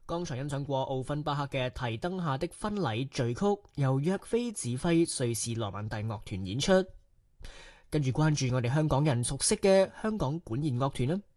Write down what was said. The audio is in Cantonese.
剛才欣賞過奧芬巴克嘅《提燈下的婚禮序曲》，由約菲指揮瑞士羅曼蒂樂團演出。跟住關注我哋香港人熟悉嘅香港管弦樂團啦。